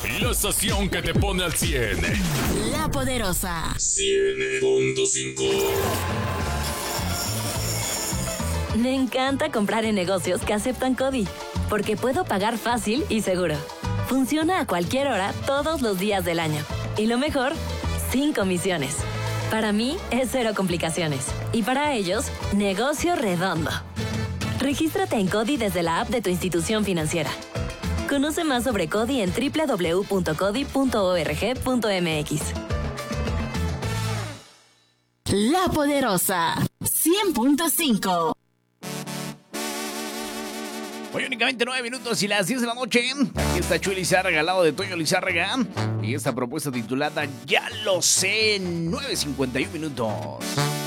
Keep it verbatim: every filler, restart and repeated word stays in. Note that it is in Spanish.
La estación que te pone al cien. La Poderosa. cien punto cinco. Me encanta comprar en negocios que aceptan CODI, porque puedo pagar fácil y seguro. Funciona a cualquier hora, todos los días del año. Y lo mejor, sin comisiones. Para mí, es cero complicaciones. Y para ellos, negocio redondo. Regístrate en CODI desde la app de tu institución financiera. Conoce más sobre CODI en doble u doble u doble u punto codi punto org punto mx. La Poderosa. cien punto cinco. Hoy únicamente nueve minutos y las diez de la noche. Aquí está Chuy Lizárraga al lado de Toño Lizárraga. Y esta propuesta titulada Ya lo sé, nueve cincuenta y uno minutos.